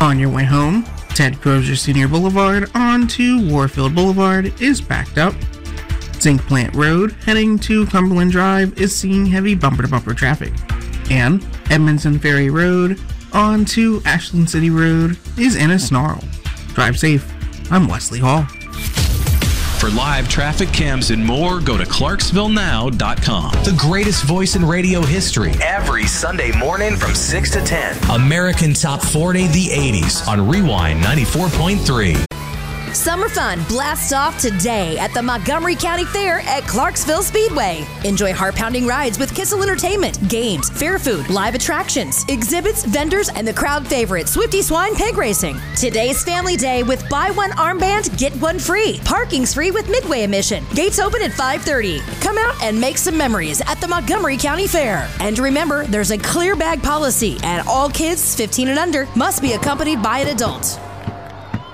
On your way home, Ted Crozier Senior Boulevard onto Warfield Boulevard is backed up. Zinc Plant Road heading to Cumberland Drive is seeing heavy bumper-to-bumper traffic. And Edmondson Ferry Road onto Ashland City Road is in a snarl. Drive safe. I'm Wesley Hall. For live traffic cams and more, go to ClarksvilleNow.com. The greatest voice in radio history. Every Sunday morning from 6 to 10. American Top 40, the 80s on Rewind 94.3. Summer fun blasts off today at the Montgomery County Fair at Clarksville Speedway. Enjoy heart-pounding rides with Kissel Entertainment, games, fair food, live attractions, exhibits, vendors, and the crowd favorite Swifty Swine Pig Racing. Today's family day with buy one armband, get one free. Parking's free with midway admission. Gates open at 5:30. Come out and make some memories at the Montgomery County Fair. And remember, there's a clear bag policy, and all kids 15 and under must be accompanied by an adult.